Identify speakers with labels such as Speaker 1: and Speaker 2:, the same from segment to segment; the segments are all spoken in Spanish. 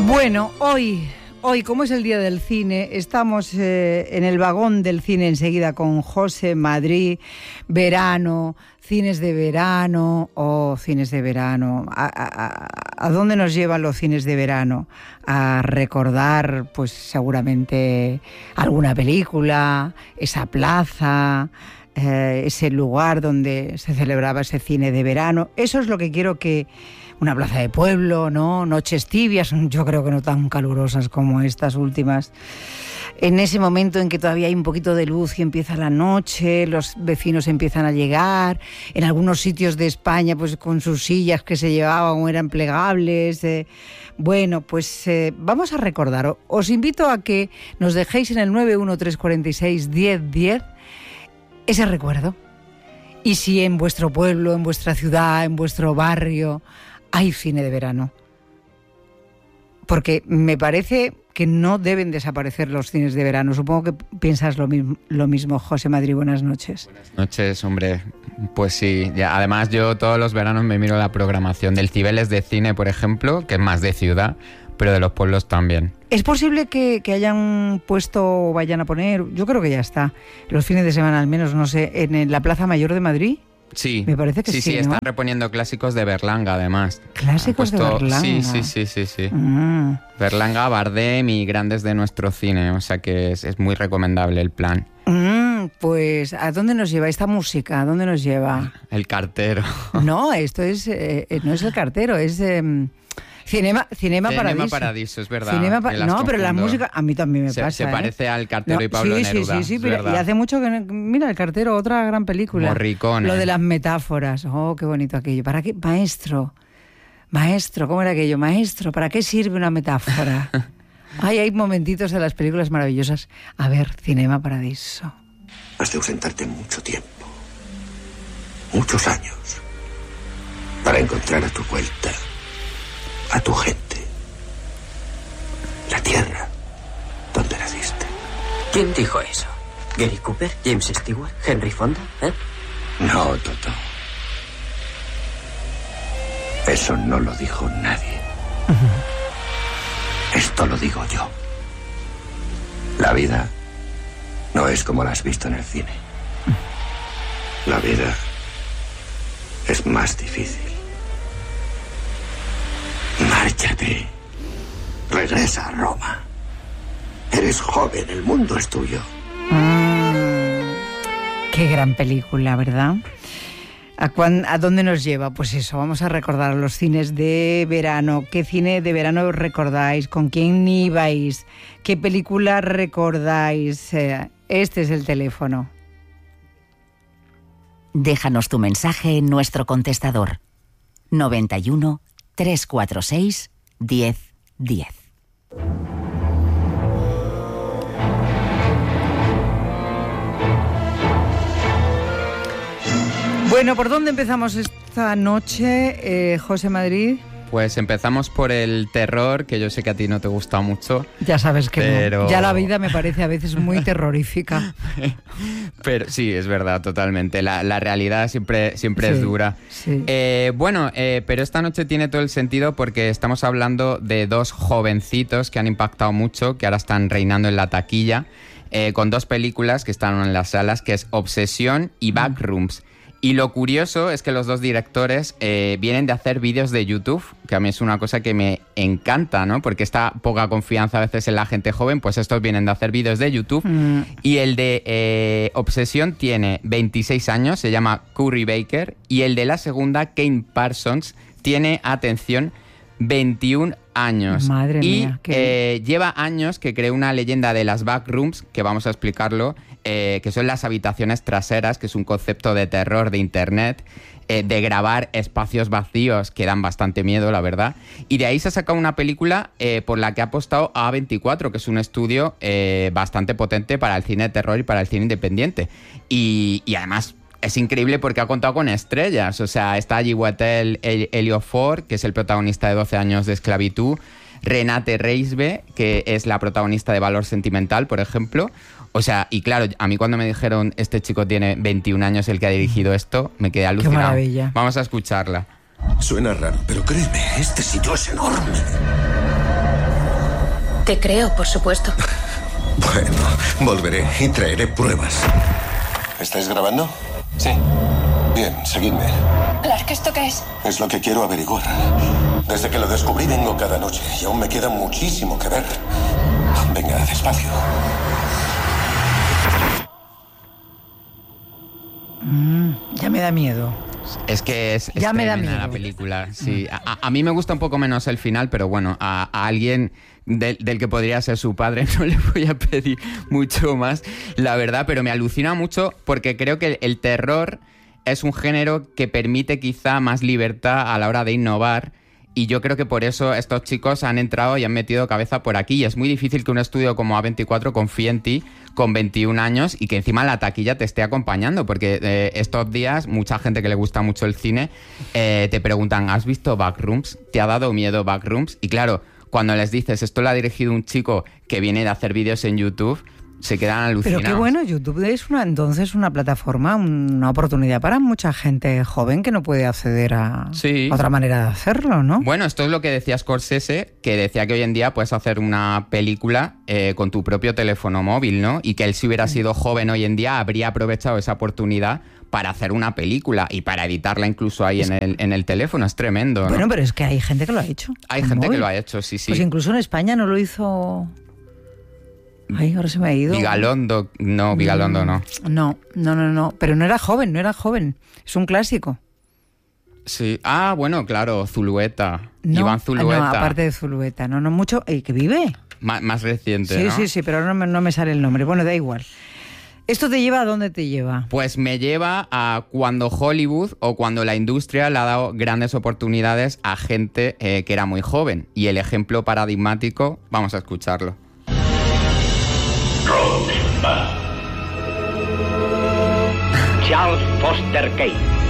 Speaker 1: Bueno, hoy, como es el Día del Cine, estamos en el vagón del cine enseguida con José Madrid, verano, cines de verano o cines de verano. ¿A dónde nos llevan los cines de verano? A recordar, pues seguramente alguna película, esa plaza, ese lugar donde se celebraba ese cine de verano. Eso es lo que quiero que... Una plaza de pueblo, ¿no? Noches tibias, yo creo que no tan calurosas como estas últimas. En ese momento en que todavía hay un poquito de luz y empieza la noche, los vecinos empiezan a llegar, en algunos sitios de España pues con sus sillas que se llevaban o eran plegables. Bueno, pues vamos a recordar. Os invito a que nos dejéis en el 913461010 ese recuerdo. Y si en vuestro pueblo, en vuestra ciudad, en vuestro barrio hay cine de verano. Porque me parece que no deben desaparecer los cines de verano. Supongo que piensas lo mismo, José Madrid. Buenas noches.
Speaker 2: Buenas noches, hombre. Pues sí. Ya, además, yo todos los veranos me miro la programación del Cibeles de Cine, por ejemplo, que es más de ciudad, pero de los pueblos también.
Speaker 1: ¿Es posible que hayan puesto o vayan a poner, yo creo que ya está, los fines de semana al menos, no sé, en la Plaza Mayor de Madrid?
Speaker 2: Sí.
Speaker 1: Me parece que sí,
Speaker 2: sí,
Speaker 1: ¿no?
Speaker 2: Están reponiendo clásicos de Berlanga, además.
Speaker 1: ¿Clásicos de Berlanga?
Speaker 2: Sí. Berlanga, Bardem y grandes de nuestro cine, o sea que es muy recomendable el plan.
Speaker 1: Pues, ¿a dónde nos lleva esta música? ¿A dónde nos lleva?
Speaker 2: El cartero.
Speaker 1: No, esto es, no es el cartero, es... Cinema
Speaker 2: Paradiso, es verdad.
Speaker 1: No, pero la música a mí también me pasa.
Speaker 2: Se parece al Cartero y Pablo Neruda.
Speaker 1: Sí, pero y hace mucho que... Mira, El Cartero, otra gran película.
Speaker 2: Morricone.
Speaker 1: Lo de las metáforas. Oh, qué bonito aquello. ¿Para qué? Maestro, ¿cómo era aquello? Maestro, ¿para qué sirve una metáfora? Hay momentitos de las películas maravillosas. A ver, Cinema Paradiso.
Speaker 3: Has de ausentarte mucho tiempo, muchos años, para encontrar a tu vuelta a tu gente, la tierra donde naciste.
Speaker 4: ¿Quién dijo eso? ¿Gary Cooper? ¿James Stewart? ¿Henry Fonda?
Speaker 3: No, Toto. Eso no lo dijo nadie. Esto lo digo yo. La vida no es como la has visto en el cine. La vida es más difícil. Márchate. Regresa a Roma. Eres joven, el mundo es tuyo.
Speaker 1: Qué gran película, ¿verdad? ¿A dónde nos lleva? Pues eso, vamos a recordar los cines de verano. ¿Qué cine de verano recordáis? ¿Con quién ibais? ¿Qué película recordáis? Este es el teléfono.
Speaker 5: Déjanos tu mensaje en nuestro contestador. 91 346 1010.
Speaker 1: Bueno, ¿por dónde empezamos esta noche, José Madrid?
Speaker 2: Pues empezamos por el terror, que yo sé que a ti no te gusta mucho.
Speaker 1: Ya sabes que
Speaker 2: pero...
Speaker 1: no. Ya la vida me parece a veces muy terrorífica.
Speaker 2: Pero sí, es verdad, totalmente. La realidad siempre es dura.
Speaker 1: Sí.
Speaker 2: Pero esta noche tiene todo el sentido porque estamos hablando de dos jovencitos que han impactado mucho, que ahora están reinando en la taquilla, con dos películas que están en las salas, que es Obsesión y Backrooms. Y lo curioso es que los dos directores vienen de hacer vídeos de YouTube, que a mí es una cosa que me encanta, ¿no? Porque esta poca confianza a veces en la gente joven, pues estos vienen de hacer vídeos de YouTube. Y el de Obsesión tiene 26 años, se llama Curry Baker, y el de la segunda, Kane Parsons, tiene, atención, 21 años.
Speaker 1: Madre mía.
Speaker 2: Lleva años que creó una leyenda de las backrooms, que vamos a explicarlo, que son las habitaciones traseras, que es un concepto de terror de internet, de grabar espacios vacíos que dan bastante miedo, la verdad. Y de ahí se ha sacado una película por la que ha apostado A24, que es un estudio bastante potente para el cine de terror y para el cine independiente. Y además... es increíble porque ha contado con estrellas. O sea, está allí Wetel Ejiofor, que es el protagonista de 12 años de esclavitud. Renate Reisbe, que es la protagonista de Valor Sentimental, por ejemplo. O sea, y claro, a mí cuando me dijeron este chico tiene 21 años el que ha dirigido esto, me quedé alucinado.
Speaker 1: Qué maravilla.
Speaker 2: Vamos a escucharla.
Speaker 3: Suena raro, pero créeme, este sitio es enorme.
Speaker 6: Te creo, por supuesto.
Speaker 3: Bueno, volveré y traeré pruebas. ¿Estáis grabando?
Speaker 7: Sí.
Speaker 3: Bien, seguidme.
Speaker 6: ¿Clark, esto qué es?
Speaker 3: Es lo que quiero averiguar. Desde que lo descubrí vengo cada noche y aún me queda muchísimo que ver. Venga, despacio.
Speaker 1: Ya me da miedo.
Speaker 2: Es que es
Speaker 1: Ya me da
Speaker 2: tremenda
Speaker 1: miedo.
Speaker 2: la película. Sí. A mí me gusta un poco menos el final, pero bueno, a alguien del que podría ser su padre no le voy a pedir mucho más, la verdad, pero me alucina mucho porque creo que el terror es un género que permite quizá más libertad a la hora de innovar. Y yo creo que por eso estos chicos han entrado y han metido cabeza por aquí. Y es muy difícil que un estudio como A24 confíe en ti con 21 años y que encima la taquilla te esté acompañando. Porque estos días mucha gente que le gusta mucho el cine te preguntan, ¿has visto Backrooms? ¿Te ha dado miedo Backrooms? Y claro, cuando les dices, esto lo ha dirigido un chico que viene de hacer vídeos en YouTube, se quedan alucinados.
Speaker 1: Pero qué bueno, YouTube es entonces una plataforma, una oportunidad para mucha gente joven que no puede acceder a otra manera de hacerlo, ¿no?
Speaker 2: Bueno, esto es lo que decía Scorsese, que decía que hoy en día puedes hacer una película con tu propio teléfono móvil, ¿no? Y que él, si hubiera sido joven hoy en día, habría aprovechado esa oportunidad para hacer una película y para editarla incluso ahí en el teléfono. Es tremendo, ¿no?
Speaker 1: Bueno, pero es que hay gente que lo ha hecho.
Speaker 2: Hay gente que lo ha hecho, sí.
Speaker 1: Pues incluso en España no lo hizo... Ay, ahora se me ha ido.
Speaker 2: Vigalondo no.
Speaker 1: No. Pero no era joven. Es un clásico.
Speaker 2: Sí. Ah, bueno, claro, Zulueta.
Speaker 1: No,
Speaker 2: Iván Zulueta.
Speaker 1: No, aparte de Zulueta. No mucho. ¿Que vive?
Speaker 2: Más reciente, ¿no?
Speaker 1: Sí, pero no me sale el nombre. Bueno, da igual. ¿Esto te lleva a dónde te lleva?
Speaker 2: Pues me lleva a cuando Hollywood o cuando la industria le ha dado grandes oportunidades a gente que era muy joven. Y el ejemplo paradigmático, vamos a escucharlo.
Speaker 8: Rosebud. Charles Foster Kane.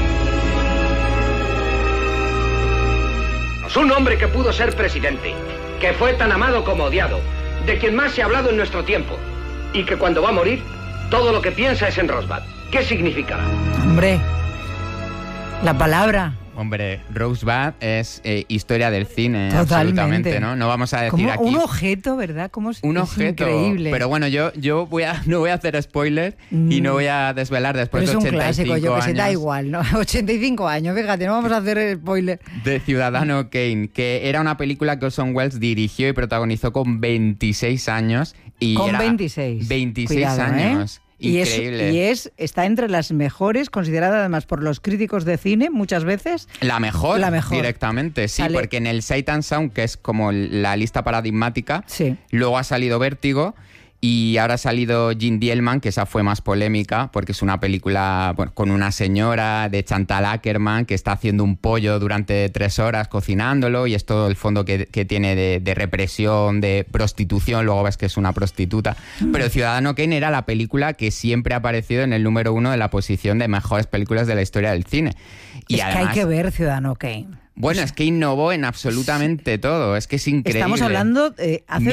Speaker 8: Es un hombre que pudo ser presidente, que fue tan amado como odiado, de quien más se ha hablado en nuestro tiempo, y que cuando va a morir, todo lo que piensa es en Rosebud. ¿Qué significará?
Speaker 1: Hombre, la palabra.
Speaker 2: Hombre, Rosebud es historia del cine,
Speaker 1: totalmente.
Speaker 2: Absolutamente, ¿no? No vamos a decir
Speaker 1: como
Speaker 2: aquí...
Speaker 1: un objeto, ¿verdad?
Speaker 2: Un objeto,
Speaker 1: increíble.
Speaker 2: Pero bueno, yo no voy a hacer spoiler y no voy a desvelar después de 85
Speaker 1: años. Es un clásico, yo que sé, da
Speaker 2: años
Speaker 1: igual, ¿no? 85 años, fíjate, no vamos a hacer spoiler.
Speaker 2: de Ciudadano Kane, que era una película que Orson Welles dirigió y protagonizó con 26 años. Y
Speaker 1: con
Speaker 2: era
Speaker 1: 26.
Speaker 2: 26
Speaker 1: Cuidado,
Speaker 2: años.
Speaker 1: Increíble. Y está entre las mejores, considerada además por los críticos de cine muchas veces.
Speaker 2: La mejor. Directamente, sí, porque en el Sight and Sound, que es como la lista paradigmática, luego ha salido Vértigo. Y ahora ha salido Jim Dielman, que esa fue más polémica, porque es una película con una señora de Chantal Akerman que está haciendo un pollo durante 3 horas cocinándolo, y es todo el fondo que tiene de represión, de prostitución, luego ves que es una prostituta. Pero Ciudadano Kane era la película que siempre ha aparecido en el número 1 de la posición de mejores películas de la historia del cine. Y además,
Speaker 1: que hay que ver Ciudadano Kane.
Speaker 2: Bueno, es que innovó en absolutamente todo. Es que es increíble.
Speaker 1: Estamos hablando hace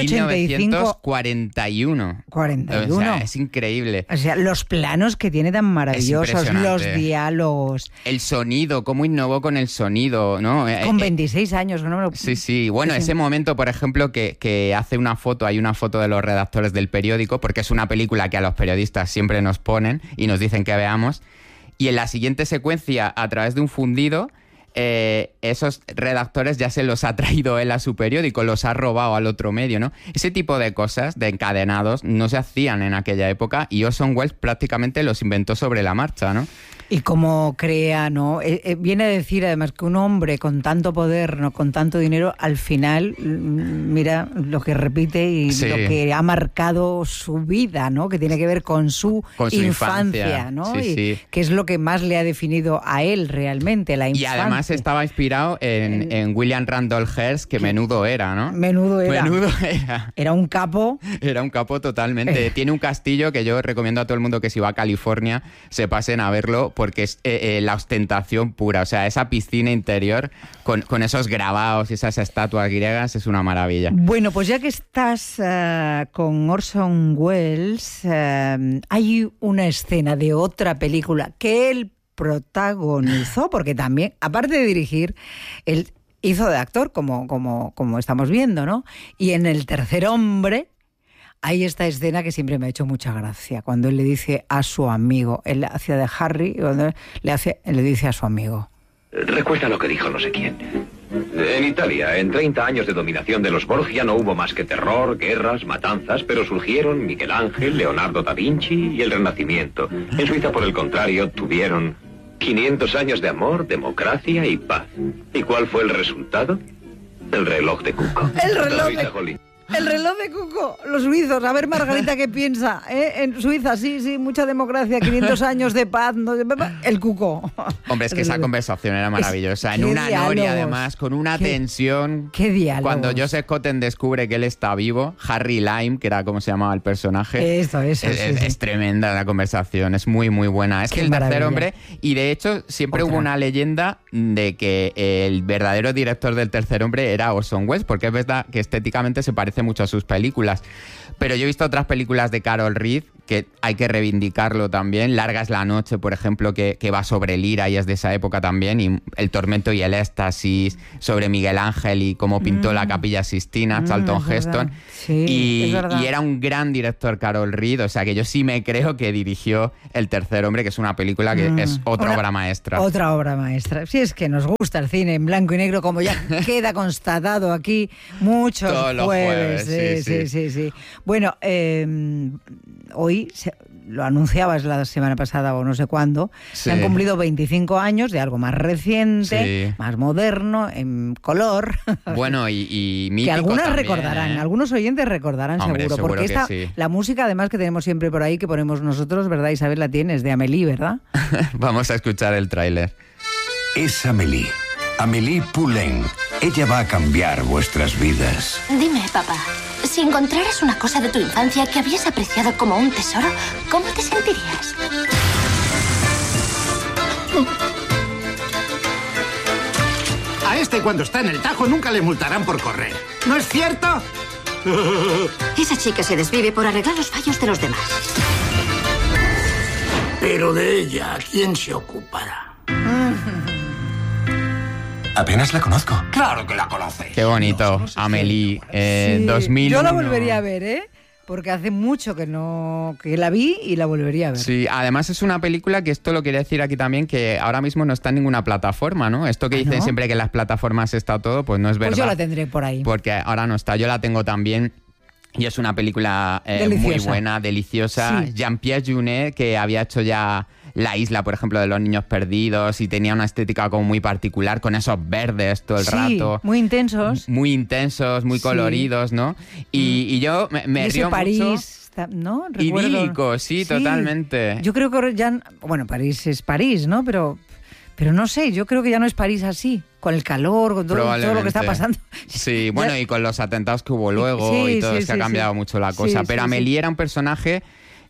Speaker 2: 1941.
Speaker 1: 41.
Speaker 2: O sea, es increíble.
Speaker 1: O sea, los planos que tiene tan maravillosos, los diálogos.
Speaker 2: El sonido, cómo innovó con el sonido, ¿no?
Speaker 1: Con 26 años, ¿no?
Speaker 2: Sí. Bueno, ese momento, por ejemplo, que hace una foto, hay una foto de los redactores del periódico, porque es una película que a los periodistas siempre nos ponen y nos dicen que veamos. Y en la siguiente secuencia, a través de un fundido, esos redactores ya se los ha traído él a su periódico, los ha robado al otro medio, ¿no? Ese tipo de cosas, de encadenados, no se hacían en aquella época y Orson Welles prácticamente los inventó sobre la marcha, ¿no?
Speaker 1: Y como crea, ¿no? Viene a decir además que un hombre con tanto poder, ¿no? Con tanto dinero, al final, mira lo que repite y lo que ha marcado su vida, ¿no? Que tiene que ver con su infancia, ¿no? Que es lo que más le ha definido a él realmente, la infancia.
Speaker 2: Y además estaba inspirado en William Randolph Hearst, que menudo era, ¿no?
Speaker 1: Menudo era. Era un capo.
Speaker 2: Era un capo totalmente. Tiene un castillo que yo recomiendo a todo el mundo que si va a California se pasen a verlo, porque es la ostentación pura. O sea, esa piscina interior con esos grabados y esas estatuas griegas es una maravilla.
Speaker 1: Bueno, pues ya que estás con Orson Welles, hay una escena de otra película que él protagonizó, porque también, aparte de dirigir, él hizo de actor, como estamos viendo, ¿no? Y en El tercer hombre hay esta escena que siempre me ha hecho mucha gracia, cuando él le dice a su amigo, él hacía de Harry, cuando le dice a su amigo.
Speaker 3: Recuerda lo que dijo no sé quién. En Italia, en 30 años de dominación de los Borgia, no hubo más que terror, guerras, matanzas, pero surgieron Miguel Ángel, Leonardo da Vinci y el Renacimiento. En Suiza, por el contrario, tuvieron 500 años de amor, democracia y paz. ¿Y cuál fue el resultado? El reloj de Cuco.
Speaker 1: El reloj de Cuco, los suizos. A ver, Margarita, ¿qué piensa? En Suiza, sí, mucha democracia, 500 años de paz, el Cuco.
Speaker 2: Hombre, es que esa conversación era maravillosa. En una noria, además, con una tensión.
Speaker 1: ¿Qué diálogo?
Speaker 2: Cuando Joseph Cotten descubre que él está vivo, Harry Lime, que era como se llamaba el personaje. Es tremenda la conversación, es muy, muy buena. Es que el tercer hombre, y de hecho, siempre hubo una leyenda de que el verdadero director del tercer hombre era Orson Welles, porque es verdad que estéticamente se parece mucho a sus películas. Pero yo he visto otras películas de Carol Reed que hay que reivindicarlo también. Larga es la noche, por ejemplo, que va sobre Lira y es de esa época también, y El tormento y el éxtasis, sobre Miguel Ángel y cómo pintó la Capilla Sistina, Charlton Heston.
Speaker 1: Sí,
Speaker 2: y era un gran director Carol Reed, o sea que yo sí me creo que dirigió El tercer hombre, que es una película que es otra obra maestra.
Speaker 1: Otra obra maestra. Sí, es que nos gusta el cine en blanco y negro, como ya queda constatado aquí muchos jueves. Sí. Bueno, hoy lo anunciabas la semana pasada o no sé cuándo, se han cumplido 25 años de algo más reciente, más moderno, en color.
Speaker 2: Bueno, y mítico
Speaker 1: que algunas
Speaker 2: también,
Speaker 1: recordarán, algunos oyentes recordarán.
Speaker 2: Hombre,
Speaker 1: seguro, porque la música además que tenemos siempre por ahí, que ponemos nosotros, ¿verdad, Isabel? La tienes, de Amélie, ¿verdad?
Speaker 2: Vamos a escuchar el tráiler.
Speaker 7: Es Amélie. Amélie Poulain. Ella va a cambiar vuestras vidas.
Speaker 6: Dime, papá, si encontraras una cosa de tu infancia que habías apreciado como un tesoro, ¿cómo te sentirías?
Speaker 9: A este, cuando está en el Tajo, nunca le multarán por correr. ¿No es cierto?
Speaker 6: Esa chica se desvive por arreglar los fallos de los demás.
Speaker 9: Pero de ella, ¿quién se ocupará?
Speaker 7: Apenas la conozco.
Speaker 9: Claro que la conoce.
Speaker 2: Qué bonito, Amélie, 2001.
Speaker 1: Yo la volvería a ver, porque hace mucho que la vi y la volvería a ver.
Speaker 2: Sí, además es una película que esto lo quería decir aquí también, que ahora mismo no está en ninguna plataforma, ¿no? Esto que dicen siempre que en las plataformas está todo, pues no es verdad.
Speaker 1: Pues yo la tendré por ahí.
Speaker 2: Porque ahora no está, yo la tengo también. Y es una película muy buena, deliciosa. Sí. Jean-Pierre Jeunet, que había hecho ya La isla, por ejemplo, de los niños perdidos, y tenía una estética como muy particular, con esos verdes todo el rato.
Speaker 1: Muy intensos.
Speaker 2: Muy intensos, muy coloridos, ¿no? Y yo me río
Speaker 1: París,
Speaker 2: mucho.
Speaker 1: ¿no?
Speaker 2: Idílico, sí, totalmente.
Speaker 1: Yo creo que ya... Bueno, París es París, ¿no? Pero no sé, yo creo que ya no es París así, con el calor, con todo lo que está pasando.
Speaker 2: Sí, bueno, y con los atentados que hubo luego y todo, es que ha cambiado mucho la cosa. Pero Amélie era un personaje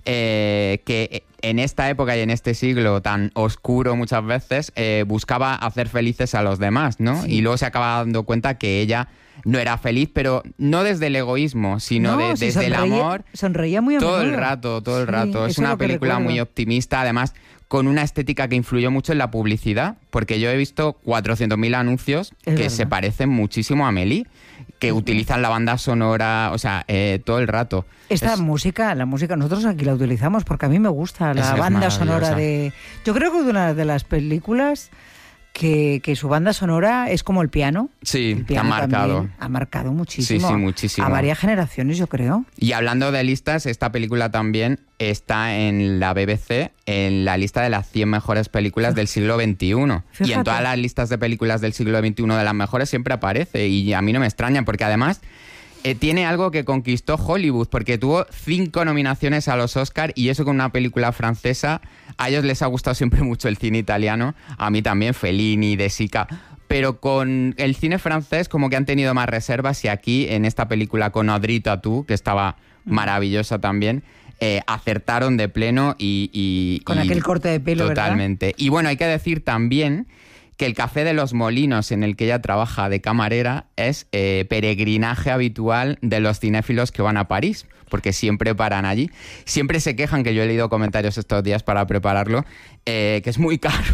Speaker 2: que en esta época y en este siglo tan oscuro muchas veces buscaba hacer felices a los demás, ¿no? Y luego se acaba dando cuenta que ella no era feliz, pero no desde el egoísmo, sino desde el amor.
Speaker 1: Sonreía muy a menudo.
Speaker 2: Todo el rato. Es una película muy optimista, además con una estética que influyó mucho en la publicidad, porque yo he visto 400.000 anuncios que se parecen muchísimo a Amélie, que utilizan la banda sonora, o sea, todo el rato.
Speaker 1: La música, nosotros aquí la utilizamos porque a mí me gusta la banda sonora de... Yo creo que de una de las películas que su banda sonora es como el piano.
Speaker 2: Sí,
Speaker 1: el piano
Speaker 2: ha marcado.
Speaker 1: Ha marcado muchísimo.
Speaker 2: Sí, muchísimo.
Speaker 1: A varias generaciones, yo creo.
Speaker 2: Y hablando de listas, esta película también está en la BBC, en la lista de las 100 mejores películas del siglo XXI. Fíjate. Y en todas las listas de películas del siglo XXI de las mejores siempre aparece. Y a mí no me extraña, porque además... tiene algo que conquistó Hollywood, porque tuvo 5 nominaciones a los Oscar, y eso con una película francesa. A ellos les ha gustado siempre mucho el cine italiano, a mí también, Fellini, De Sica, pero con el cine francés como que han tenido más reservas, y aquí en esta película con Audrey Tautou, que estaba maravillosa también, acertaron de pleno
Speaker 1: con aquel corte de pelo,
Speaker 2: totalmente, ¿verdad? Y bueno, hay que decir también que el Café de los Molinos, en el que ella trabaja de camarera, es peregrinaje habitual de los cinéfilos que van a París, porque siempre paran allí. Siempre se quejan, que yo he leído comentarios estos días para prepararlo, que es muy caro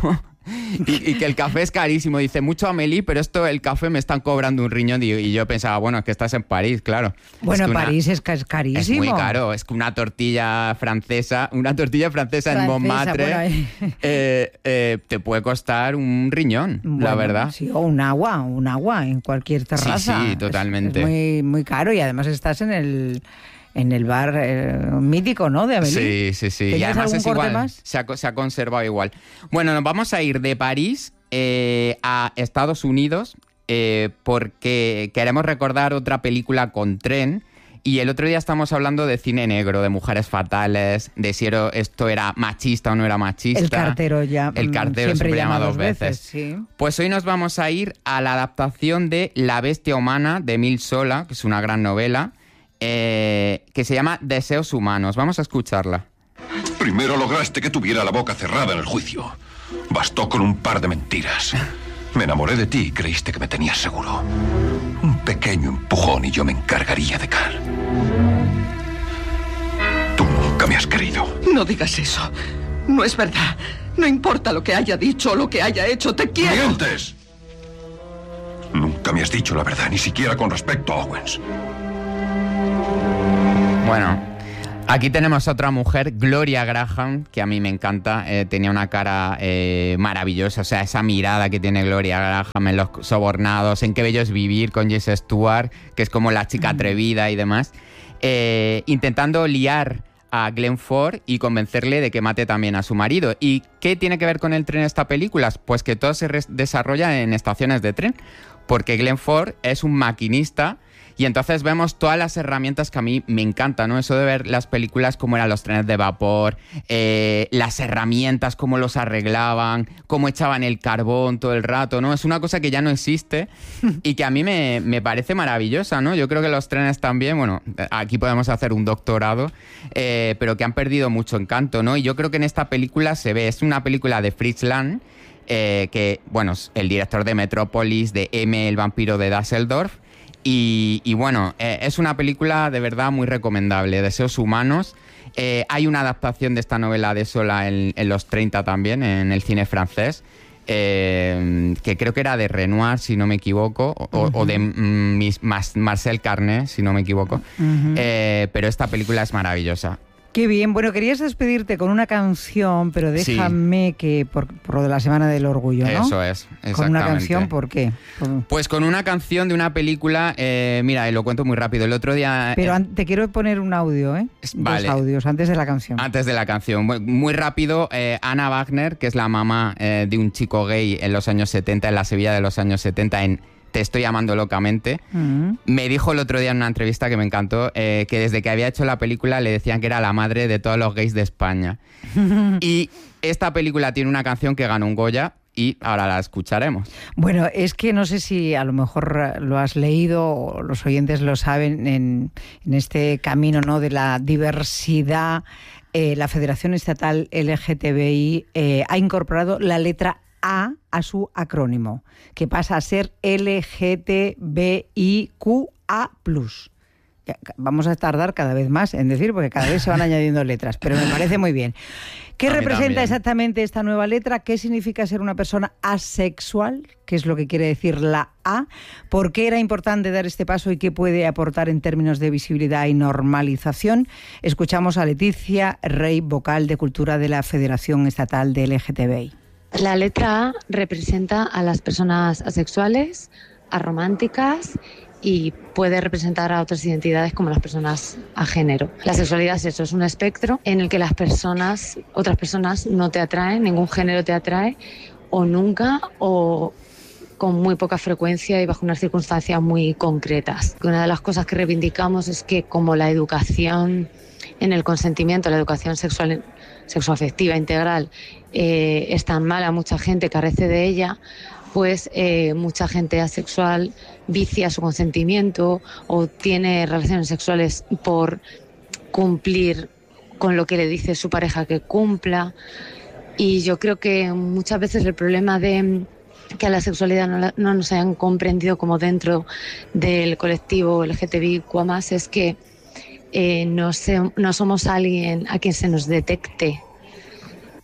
Speaker 2: y que el café es carísimo. Dice, mucho Amélie, pero el café me están cobrando un riñón. Y yo pensaba, bueno, es que estás en París, claro.
Speaker 1: Bueno,
Speaker 2: es que
Speaker 1: París es carísimo.
Speaker 2: Es muy caro. Es que una tortilla francesa en Montmartre te puede costar un riñón, la verdad.
Speaker 1: Sí, o un agua en cualquier terraza.
Speaker 2: Sí, totalmente.
Speaker 1: Es muy, muy caro y además estás en el bar mítico, ¿no? De Amélie.
Speaker 2: Sí. Y además es igual, más? Se ha conservado igual. Bueno, nos vamos a ir de París a Estados Unidos porque queremos recordar otra película con tren. Y el otro día estamos hablando de cine negro, de mujeres fatales, de si esto era machista o no era machista.
Speaker 1: El cartero
Speaker 2: siempre llama dos veces.
Speaker 1: Sí.
Speaker 2: Pues hoy nos vamos a ir a la adaptación de La bestia humana de Émile Zola, que es una gran novela, que se llama Deseos humanos. Vamos a escucharla.
Speaker 10: Primero lograste que tuviera la boca cerrada en el juicio. Bastó con un par de mentiras. Me enamoré de ti y creíste que me tenías seguro. Un pequeño empujón y yo me encargaría de Carl. Tú nunca me has querido.
Speaker 11: No digas eso. No es verdad. No importa lo que haya dicho o lo que haya hecho, te quiero.
Speaker 10: ¡Mientes! Nunca me has dicho la verdad, ni siquiera con respecto a Owens.
Speaker 2: Bueno, aquí tenemos a otra mujer, Gloria Graham, que a mí me encanta. Tenía una cara maravillosa, o sea, esa mirada que tiene Gloria Graham en Los sobornados, en Qué bello es vivir con Jesse Stewart, que es como la chica atrevida y demás, intentando liar a Glenn Ford y convencerle de que mate también a su marido. ¿Y qué tiene que ver con el tren esta película? Pues que todo se desarrolla en estaciones de tren, porque Glenn Ford es un maquinista. Y entonces vemos todas las herramientas que a mí me encantan, ¿no? Eso de ver las películas, cómo eran los trenes de vapor, las herramientas, cómo los arreglaban, cómo echaban el carbón todo el rato, ¿no? Es una cosa que ya no existe y que a mí me parece maravillosa, ¿no? Yo creo que los trenes también, bueno, aquí podemos hacer un doctorado, pero que han perdido mucho encanto, ¿no? Y yo creo que en esta película se ve, es una película de Fritz Lang, que, bueno, es el director de Metrópolis, de M, el vampiro de Düsseldorf. Y bueno, es una película de verdad muy recomendable, Deseos humanos. Hay una adaptación de esta novela de Zola en los 30 también, en el cine francés, que creo que era de Renoir, si no me equivoco, o de Marcel Carné, si no me equivoco. Pero esta película es maravillosa.
Speaker 1: Qué bien. Bueno, querías despedirte con una canción, pero déjame que por lo de la Semana del Orgullo, ¿no?
Speaker 2: Eso es, exactamente.
Speaker 1: Con una canción, ¿por qué?
Speaker 2: Pues con una canción de una película, mira, lo cuento muy rápido. El otro día...
Speaker 1: Pero te quiero poner un audio,
Speaker 2: Vale.
Speaker 1: 2 audios, antes de la canción.
Speaker 2: Antes de la canción. Muy rápido, Anna Wagner, que es la mamá de un chico gay en los años 70, en la Sevilla de los años 70, en Te estoy amando locamente, me dijo el otro día en una entrevista que me encantó, que desde que había hecho la película le decían que era la madre de todos los gays de España. Y esta película tiene una canción que ganó un Goya y ahora la escucharemos.
Speaker 1: Bueno, es que no sé si a lo mejor lo has leído o los oyentes lo saben, en este camino, ¿no?, de la diversidad, la Federación Estatal LGTBI ha incorporado la letra A su acrónimo, que pasa a ser LGTBIQA+. Vamos a tardar cada vez más en decir, porque cada vez se van añadiendo letras, pero me parece muy bien. ¿Qué representa exactamente esta nueva letra? ¿Qué significa ser una persona asexual? ¿Qué es lo que quiere decir la A? ¿Por qué era importante dar este paso y qué puede aportar en términos de visibilidad y normalización? Escuchamos a Leticia Rey, vocal de Cultura de la Federación Estatal de LGTBI.
Speaker 12: La letra A representa a las personas asexuales, arománticas y puede representar a otras identidades como las personas a género. La sexualidad es eso, es un espectro en el que otras personas no te atraen, ningún género te atrae, o nunca, o con muy poca frecuencia y bajo unas circunstancias muy concretas. Una de las cosas que reivindicamos es que como la educación en el consentimiento, la educación sexoafectiva integral es tan mala, mucha gente carece de ella, pues mucha gente asexual vicia su consentimiento o tiene relaciones sexuales por cumplir con lo que le dice su pareja que cumpla. Y yo creo que muchas veces el problema de que a la sexualidad no nos hayan comprendido como dentro del colectivo LGTBIQA+, es que no somos alguien a quien se nos detecte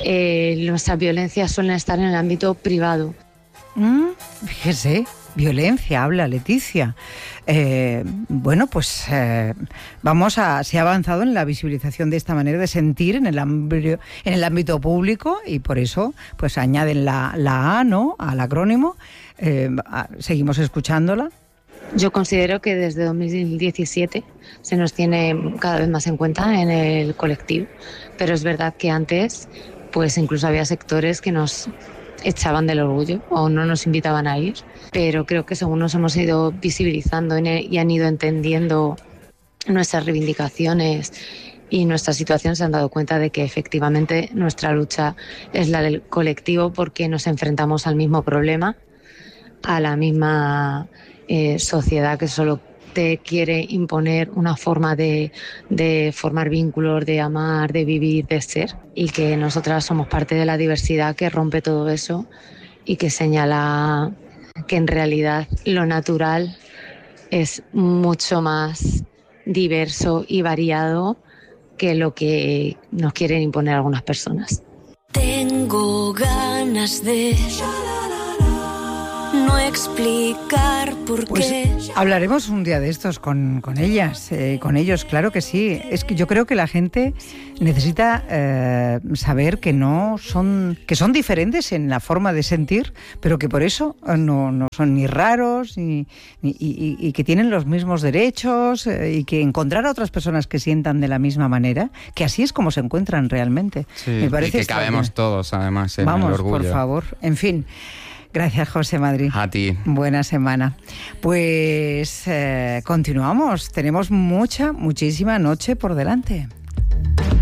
Speaker 12: nuestras violencias suelen estar en el ámbito privado.
Speaker 1: Fíjese, violencia, habla Leticia. Bueno, pues se ha avanzado en la visibilización de esta manera de sentir en el ámbito público, y por eso pues añaden la A, ¿no?, al acrónimo. Seguimos escuchándola.
Speaker 12: Yo considero que desde 2017 se nos tiene cada vez más en cuenta en el colectivo, pero es verdad que antes pues incluso había sectores que nos echaban del orgullo o no nos invitaban a ir, pero creo que según nos hemos ido visibilizando y han ido entendiendo nuestras reivindicaciones y nuestra situación, se han dado cuenta de que efectivamente nuestra lucha es la del colectivo, porque nos enfrentamos al mismo problema, a la misma sociedad que solo te quiere imponer una forma de formar vínculos, de amar, de vivir, de ser, y que nosotras somos parte de la diversidad que rompe todo eso y que señala que en realidad lo natural es mucho más diverso y variado que lo que nos quieren imponer algunas personas.
Speaker 13: Tengo ganas de no explicar por qué.
Speaker 1: Pues hablaremos un día de estos con ellas, con ellos, claro que sí. Es que yo creo que la gente necesita saber que son diferentes en la forma de sentir, pero que por eso no son ni raros y que tienen los mismos derechos, y que encontrar a otras personas que sientan de la misma manera, que así es como se encuentran realmente.
Speaker 2: Sí,
Speaker 1: me parece
Speaker 2: y que cabemos todos, además, en
Speaker 1: Vamos,
Speaker 2: el orgullo.
Speaker 1: por favor. En fin. Gracias, José Madrid.
Speaker 2: A ti.
Speaker 1: Buena semana. Pues continuamos. Tenemos muchísima noche por delante.